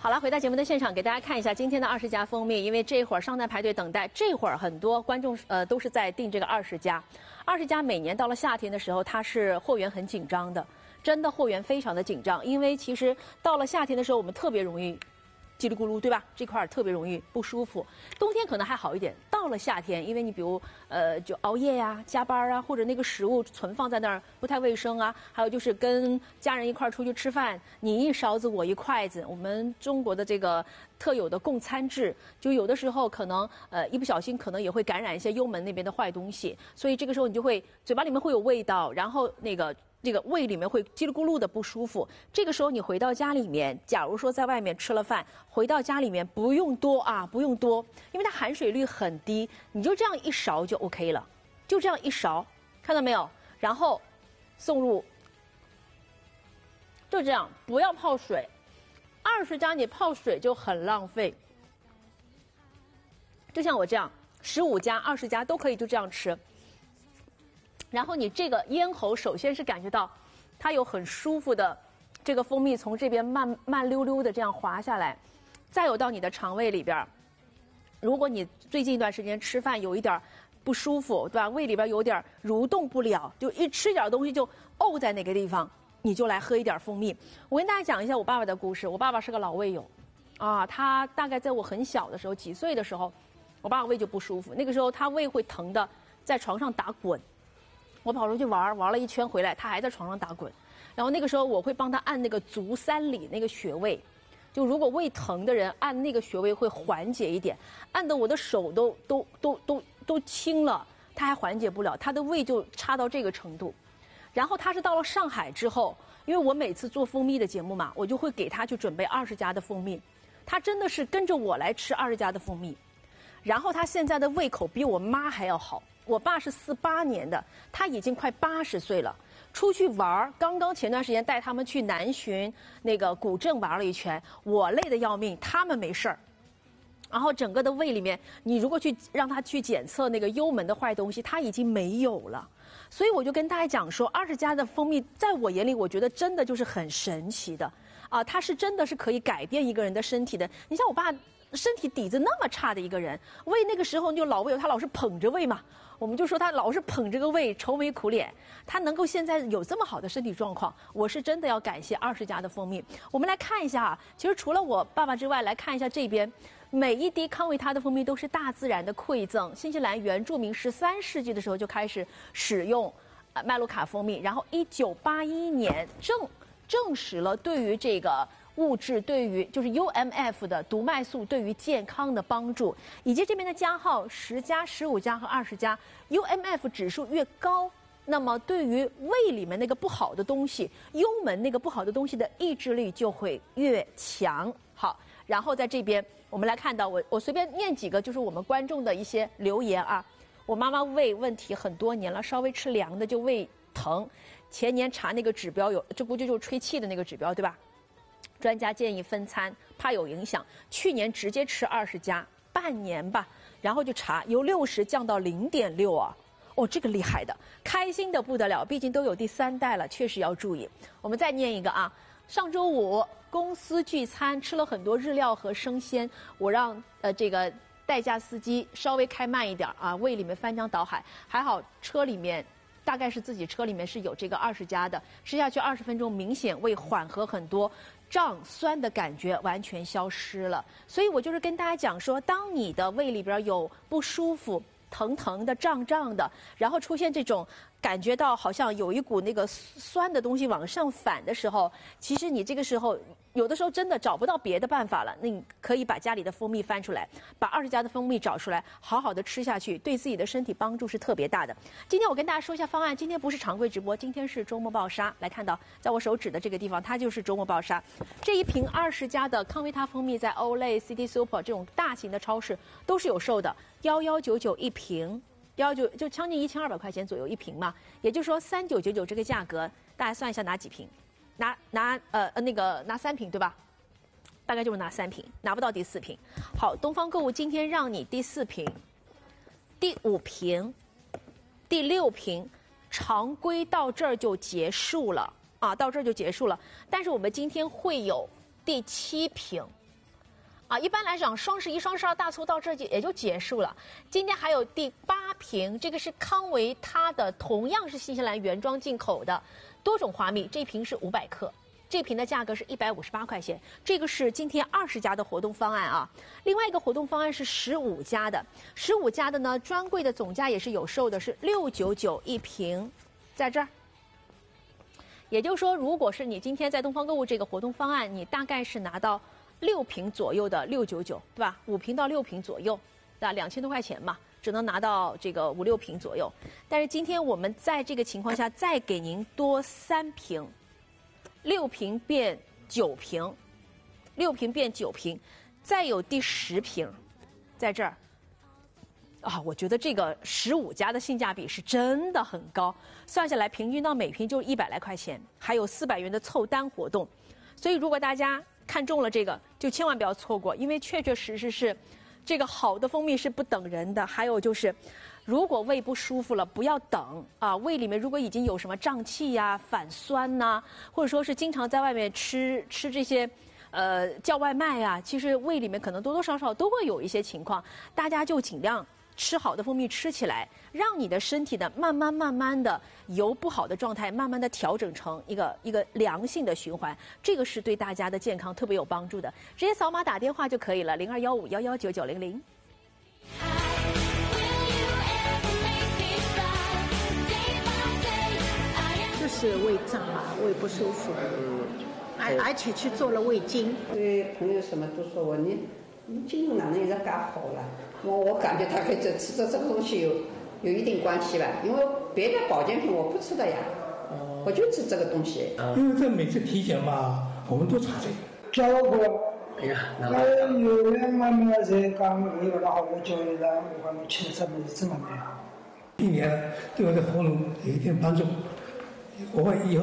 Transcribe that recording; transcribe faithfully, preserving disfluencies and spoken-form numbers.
好了，回到节目的现场，给大家看一下今天的二十家蜂蜜。因为这会儿上单排队等待，这会儿很多观众呃都是在订这个二十家。二十家每年到了夏天的时候，它是货源很紧张的，真的货源非常的紧张。因为其实到了夏天的时候，我们特别容易叽里咕噜，对吧？这块儿特别容易不舒服。冬天可能还好一点，到了夏天，因为你比如呃就熬夜呀、加班啊，或者那个食物存放在那儿不太卫生啊，还有就是跟家人一块儿出去吃饭，你一勺子我一筷子，我们中国的这个特有的共餐制，就有的时候可能呃一不小心可能也会感染一些幽门那边的坏东西，所以这个时候你就会嘴巴里面会有味道，然后那个。这个胃里面会叽里咕噜的不舒服，这个时候你回到家里面，假如说在外面吃了饭，回到家里面不用多啊，不用多，因为它含水率很低，你就这样一勺就 OK 了，就这样一勺，看到没有？然后送入，就这样，不要泡水，二十家你泡水就很浪费，就像我这样，十五家、二十家都可以就这样吃。然后你这个咽喉首先是感觉到它有很舒服的这个蜂蜜从这边慢慢溜溜的这样滑下来，再有到你的肠胃里边。如果你最近一段时间吃饭有一点不舒服，对吧？胃里边有点蠕动不了，就一吃点东西就沤在那个地方，你就来喝一点蜂蜜。我跟大家讲一下我爸爸的故事。我爸爸是个老胃友啊，他大概在我很小的时候，几岁的时候，我爸爸胃就不舒服，那个时候他胃会疼的在床上打滚。我跑出去玩，玩了一圈回来，他还在床上打滚。然后那个时候我会帮他按那个足三里那个穴位，就如果胃疼的人按那个穴位会缓解一点，按的我的手都都都都都青了，他还缓解不了，他的胃就差到这个程度。然后他是到了上海之后，因为我每次做蜂蜜的节目嘛，我就会给他去准备二十家的蜂蜜，他真的是跟着我来吃二十家的蜂蜜。然后他现在的胃口比我妈还要好。我爸是四八年的，他已经快八十岁了。出去玩，刚刚前段时间带他们去南浔那个古镇玩了一圈，我累得要命，他们没事儿。然后整个的胃里面，你如果去让他去检测那个幽门的坏东西，他已经没有了。所以我就跟大家讲说，二十家的蜂蜜，在我眼里，我觉得真的就是很神奇的啊，它是真的是可以改变一个人的身体的。你像我爸。身体底子那么差的一个人，胃那个时候就老胃，他老是捧着胃嘛，我们就说他老是捧着个胃，愁眉苦脸。他能够现在有这么好的身体状况，我是真的要感谢二十家的蜂蜜。我们来看一下啊，其实除了我爸爸之外，来看一下这边，每一滴康维他的蜂蜜都是大自然的馈赠。新西兰原住民十三世纪的时候就开始使用呃麦卢卡蜂蜜，然后一九八一年证证实了对于这个。物质对于就是 U M F 的毒麦素对于健康的帮助，以及这边的加号十加、十五加和二十加 ，U M F 指数越高，那么对于胃里面那个不好的东西、幽门那个不好的东西的抑制力就会越强。好，然后在这边我们来看到我我随便念几个，就是我们观众的一些留言啊。我妈妈胃问题很多年了，稍微吃凉的就胃疼，前年查那个指标有，这估计就是吹气的那个指标，对吧？专家建议分餐，怕有影响。去年直接吃二十加，半年吧，然后就查由六十降到零点六啊，哦，这个厉害的，开心的不得了，毕竟都有第三代了，确实要注意。我们再念一个啊，上周五公司聚餐吃了很多日料和生鲜，我让呃这个代驾司机稍微开慢一点啊，胃里面翻江倒海，还好车里面。大概是自己车里面是有这个二十加的，吃下去二十分钟，明显胃缓和很多，胀酸的感觉完全消失了。所以我就是跟大家讲说，当你的胃里边有不舒服、疼疼的、胀胀的，然后出现这种感觉到好像有一股那个酸的东西往上反的时候，其实你这个时候有的时候真的找不到别的办法了，那你可以把家里的蜂蜜翻出来，把二十家的蜂蜜找出来，好好的吃下去，对自己的身体帮助是特别大的。今天我跟大家说一下方案，今天不是常规直播，今天是周末爆杀。来看到在我手指的这个地方，它就是周末爆杀。这一瓶二十家的康维他蜂蜜在 Olay、City Super 这种大型的超市都是有售的，幺幺九九一瓶。幺九就将近一千二百块钱左右一瓶嘛，也就是说三九九九这个价格，大家算一下拿几瓶？拿拿呃呃那个拿三瓶对吧？大概就是拿三瓶，拿不到第四瓶。好，东方购物今天让你第四瓶、第五瓶、第六瓶，常规到这儿就结束了啊，到这儿就结束了。但是我们今天会有第七瓶， 啊，一般来讲，双十一、双十二大促到这就也就结束了。今天还有第八瓶，这个是康维他的，同样是新西兰原装进口的多种花蜜，这一瓶是五百克，这瓶的价格是一百五十八块钱。这个是今天二十家的活动方案啊。另外一个活动方案是十五家的，十五家的呢，专柜的总价也是有售的，是六九九一瓶，在这儿。也就是说，如果是你今天在东方购物这个活动方案，你大概是拿到六瓶左右的六九九，对吧？五瓶到六瓶左右，对吧？两千多块钱嘛，只能拿到这个五六瓶左右。但是今天我们在这个情况下再给您多三瓶，六瓶变九瓶，六瓶变九瓶，再有第十瓶，在这儿。啊，我觉得这个十五家的性价比是真的很高，算下来平均到每瓶就一百来块钱，还有四百元的凑单活动。所以如果大家看中了这个，就千万不要错过，因为确确实实是这个好的蜂蜜是不等人的。还有就是，如果胃不舒服了，不要等啊，胃里面如果已经有什么胀气呀、反酸呐、啊，或者说是经常在外面吃吃这些。呃，叫外卖呀、啊，其实胃里面可能多多少少都会有一些情况，大家就尽量吃好的蜂蜜吃起来，让你的身体呢慢慢慢慢的由不好的状态慢慢的调整成一个一个良性的循环，这个是对大家的健康特别有帮助的。直接扫码打电话就可以了，零二幺五幺幺九九零零。 就是胃胀嘛，胃不舒服。而而且去做了胃镜， 对朋友什么都说我你你经络哪能一直搞好了？我我感觉大概这吃着这个东西有有一定关系吧，因为别的保健品我不吃的呀，我就吃这个东西。 因为这每次体检嘛，我们都查这个。 教过，哎呀，那有人慢慢在讲，我有那好我教你了，我们吃什么是真的没有。 一年对我的喉咙有一点帮助，我会以后。